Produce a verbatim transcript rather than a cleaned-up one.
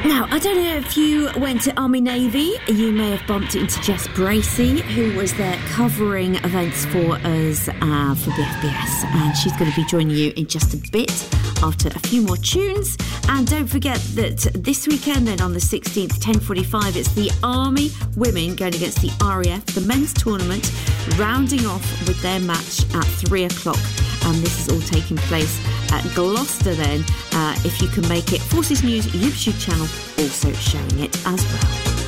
Now, I don't know if you went to Army Navy, you may have bumped into Jess Bracey, who was there covering events for us uh, for B F B S, and she's going to be joining you in just a bit after a few more tunes. And don't forget that this weekend, then on the sixteenth, ten forty-five, it's the Army women going against the R A F, the men's tournament, rounding off with their match at three o'clock. And this is all taking place at Gloucester then, uh, if you can make it. Forces News YouTube channel also showing it as well.